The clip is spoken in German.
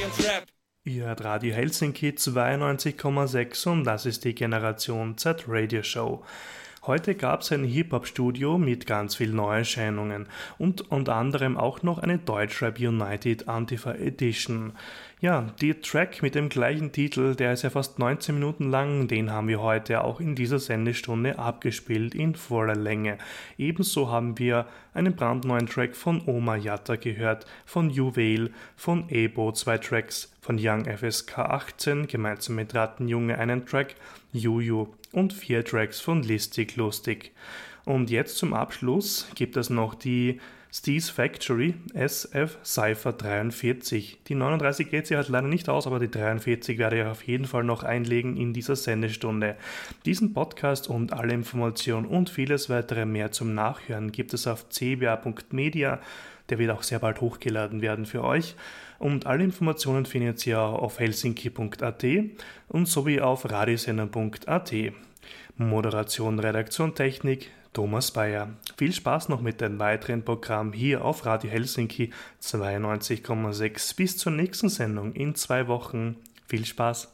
und Rap. Ihr hört Radio Helsinki 92,6 und das ist die Generation Z Radio Show. Heute gab es ein Hip-Hop-Studio mit ganz vielen Neuerscheinungen und unter anderem auch noch eine Deutschrap United Antifa Edition. Ja, der Track mit dem gleichen Titel, der ist ja fast 19 Minuten lang, den haben wir heute auch in dieser Sendestunde abgespielt in voller Länge. Ebenso haben wir einen brandneuen Track von Oma Yatta gehört, von Juwel, von Ebo 2 Tracks, von Young FSK 18, gemeinsam mit Rattenjunge einen Track, Juju und 4 Tracks von Listig Lustig. Und jetzt zum Abschluss gibt es noch die Steez Factory SF Cypher 43. Die 39 geht sie halt leider nicht aus, aber die 43 werde ich auf jeden Fall noch einlegen in dieser Sendestunde. Diesen Podcast und alle Informationen und vieles weitere mehr zum Nachhören gibt es auf cba.media. Der wird auch sehr bald hochgeladen werden für euch. Und alle Informationen findet ihr auf helsinki.at und sowie auf radiosender.at. Moderation, Redaktion, Technik, Thomas Bayer. Viel Spaß noch mit dem weiteren Programm hier auf Radio Helsinki 92,6. Bis zur nächsten Sendung in 2 Wochen. Viel Spaß!